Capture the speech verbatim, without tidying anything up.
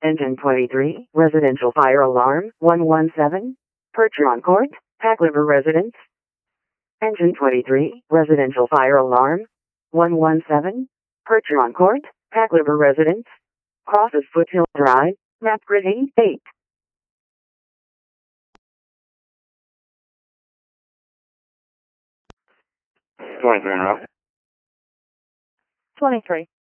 Engine twenty-three, residential fire alarm, one one seven. Percheron Court, Pack River Residence. Engine twenty-three, residential fire alarm, one one seven. Percheron Court, Pack River Residence. Crosses Foothill Drive, map grid eighty-eight. twenty-three and up. twenty-three.